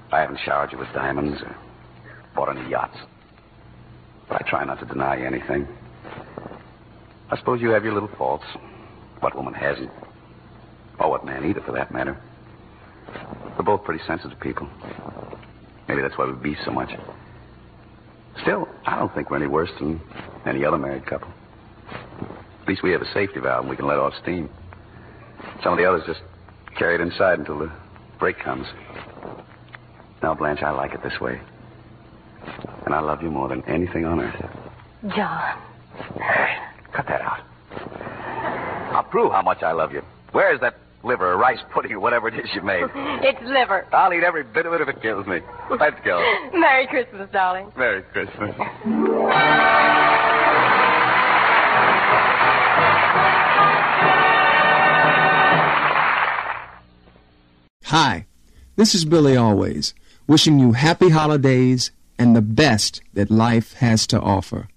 I haven't showered you with diamonds or bought any yachts. But I try not to deny you anything. I suppose you have your little faults. What woman hasn't? Or what man either, for that matter. We're both pretty sensitive people. Maybe that's why we beef so much. Still, I don't think we're any worse than any other married couple. At least we have a safety valve and we can let off steam. Some of the others just carry it inside until the break comes. Now, Blanche, I like it this way. And I love you more than anything on earth. John. Cut that out. I'll prove how much I love you. Where's that liver or rice pudding or whatever it is you made? It's liver. I'll eat every bit of it if it kills me. Let's go. Merry Christmas, darling. Merry Christmas. Hi, this is Billy Always, wishing you happy holidays and the best that life has to offer.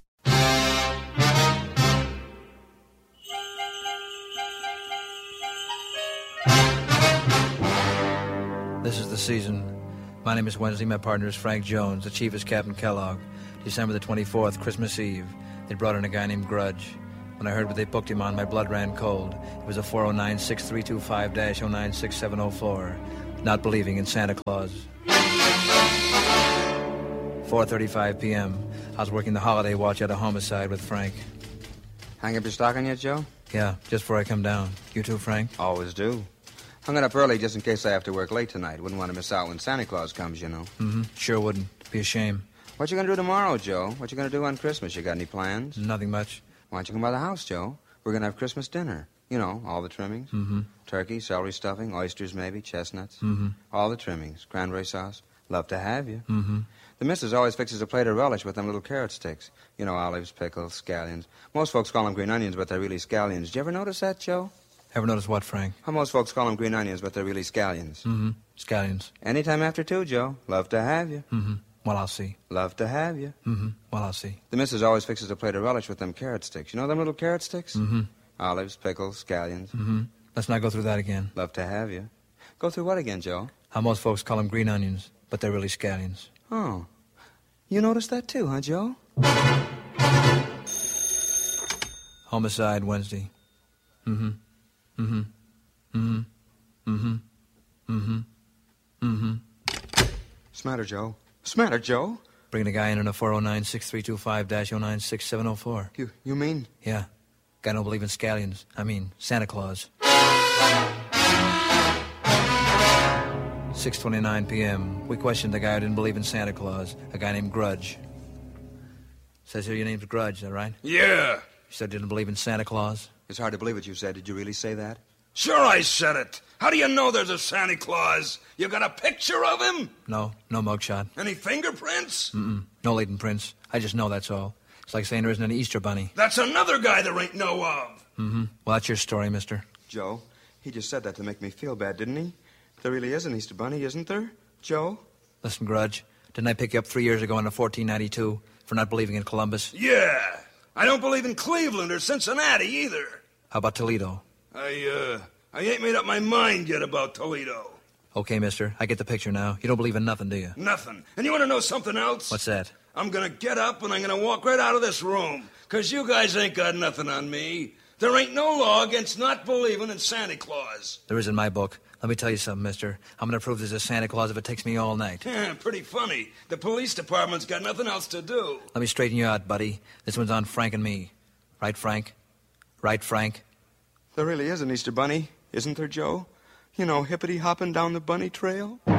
This is the season. My name is Wednesday. My partner is Frank Jones. The chief is Captain Kellogg. December the 24th, Christmas Eve. They brought in a guy named Grudge. When I heard what they booked him on, my blood ran cold. It was a 409-6325-096704. Not believing in Santa Claus. 4:35 p.m. I was working the holiday watch at a homicide with Frank. Hang up your stocking yet, Joe? Yeah, just before I come down. You too, Frank? Always do. Hung it up early just in case I have to work late tonight. Wouldn't want to miss out when Santa Claus comes, you know. Mm-hmm. Sure wouldn't. Be a shame. What you gonna do tomorrow, Joe? What you gonna do on Christmas? You got any plans? Nothing much. Why don't you come by the house, Joe? We're gonna have Christmas dinner. You know, all the trimmings. Mm-hmm. Turkey, celery stuffing, oysters maybe, chestnuts. Mm-hmm. All the trimmings. Cranberry sauce. Love to have you. Mm-hmm. The missus always fixes a plate of relish with them little carrot sticks. You know, olives, pickles, scallions. Most folks call them green onions, but they're really scallions. Did you ever notice that, Joe? Ever notice what, Frank? How most folks call them green onions, but they're really scallions. Mm-hmm. Scallions. Anytime after 2, Joe. Love to have you. Mm-hmm. Well, I'll see. Love to have you. Mm-hmm. Well, I'll see. The missus always fixes a plate of relish with them carrot sticks. You know them little carrot sticks? Mm-hmm. Olives, pickles, scallions. Mm-hmm. Let's not go through that again. Love to have you. Go through what again, Joe? How most folks call them green onions, but they're really scallions. Oh. You noticed that too, huh, Joe? Homicide Wednesday. Mm-hmm. Mm-hmm. Mm-hmm. Mm-hmm. Mm-hmm. Mm-hmm. Smatter, Joe. Smatter, Joe. Bringing a guy in on a 409-6325-096704. You mean? Yeah. Guy don't believe in scallions. I mean, Santa Claus. 6:29 p.m. We questioned the guy who didn't believe in Santa Claus, a guy named Grudge. Says here your name's Grudge, is that right? Yeah. You said you didn't believe in Santa Claus? It's hard to believe what you said. Did you really say that? Sure I said it. How do you know there's a Santa Claus? You got a picture of him? No mugshot. Any fingerprints? Mm-mm. No latent prints. I just know that's all. It's like saying there isn't any Easter Bunny. That's another guy there ain't no of. Mm-hmm. Well, that's your story, mister. Joe, he just said that to make me feel bad, didn't he? There really is an Easter Bunny, isn't there? Joe? Listen, Grudge, didn't I pick you up 3 years ago in a 1492 for not believing in Columbus? Yeah. I don't believe in Cleveland or Cincinnati either. How about Toledo? I ain't made up my mind yet about Toledo. Okay, mister, I get the picture now. You don't believe in nothing, do you? Nothing. And you want to know something else? What's that? I'm going to get up and I'm going to walk right out of this room. Because you guys ain't got nothing on me. There ain't no law against not believing in Santa Claus. There is in my book. Let me tell you something, mister. I'm going to prove there's a Santa Claus if it takes me all night. Yeah, pretty funny. The police department's got nothing else to do. Let me straighten you out, buddy. This one's on Frank and me. Right, Frank? Right, Frank? There really is an Easter Bunny, isn't there, Joe? You know, hippity-hopping down the bunny trail.